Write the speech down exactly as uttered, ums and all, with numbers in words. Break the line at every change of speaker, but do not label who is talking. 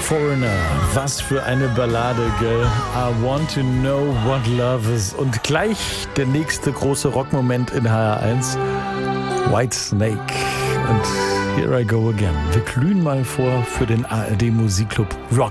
Foreigner, was für eine Ballade, gell? I want to know what love is. Und gleich der nächste große Rockmoment in H R eins. Whitesnake. Und here I go again. Wir glühen mal vor für den A R D Musikclub Rock